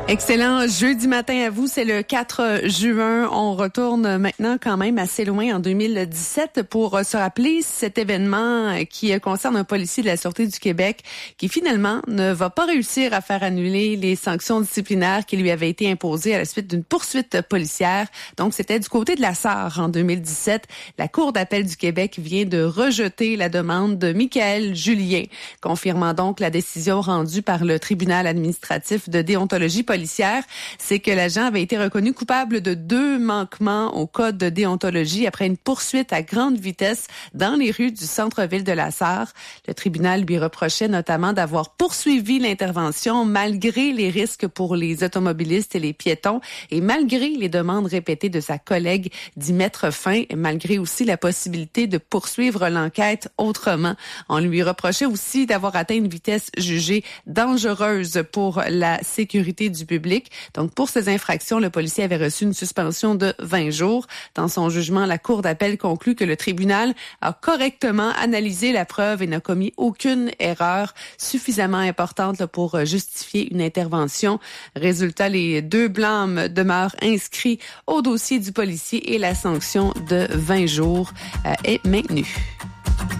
Excellent jeudi matin à vous, c'est le 4 juin. On retourne maintenant quand même assez loin en 2017 pour se rappeler cet événement qui concerne un policier de la Sûreté du Québec qui finalement ne va pas réussir à faire annuler les sanctions disciplinaires qui lui avaient été imposées à la suite d'une poursuite policière. Donc c'était du côté de la Sarre en 2017. La Cour d'appel du Québec vient de rejeter la demande de Michaël Julien, confirmant donc la décision rendue par le tribunal administratif de déontologie policière. C'est que l'agent avait été reconnu coupable de 2 manquements au code de déontologie après une poursuite à grande vitesse dans les rues du centre-ville de la Sarre. Le tribunal lui reprochait notamment d'avoir poursuivi l'intervention malgré les risques pour les automobilistes et les piétons et malgré les demandes répétées de sa collègue d'y mettre fin, et malgré aussi la possibilité de poursuivre l'enquête autrement. On lui reprochait aussi d'avoir atteint une vitesse jugée dangereuse pour la sécurité du public. Donc, pour ces infractions, le policier avait reçu une suspension de 20 jours. Dans son jugement, la Cour d'appel conclut que le tribunal a correctement analysé la preuve et n'a commis aucune erreur suffisamment importante pour justifier une intervention. Résultat, les 2 blâmes demeurent inscrits au dossier du policier et la sanction de 20 jours est maintenue.